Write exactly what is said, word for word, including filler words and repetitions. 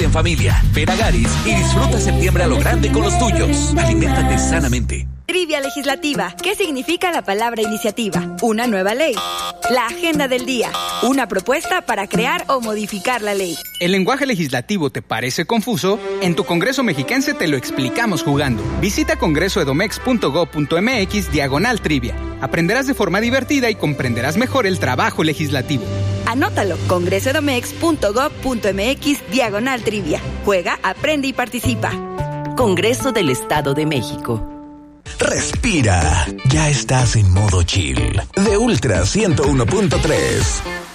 en familia. Ven a Garis y disfruta septiembre a lo grande con los tuyos. Aliméntate sanamente. Trivia legislativa. ¿Qué significa la palabra iniciativa? Una nueva ley. La agenda del día. Una propuesta para crear o modificar la ley. ¿El lenguaje legislativo te parece confuso? En tu Congreso Mexiquense te lo explicamos jugando. Visita congresoedomex punto gob punto mx diagonal trivia. Aprenderás de forma divertida y comprenderás mejor el trabajo legislativo. Anótalo. congresoedomex punto gob punto mx diagonal trivia. Juega, aprende y participa. Congreso del Estado de México. Respira. Ya estás en modo chill. De Ultra ciento uno punto tres.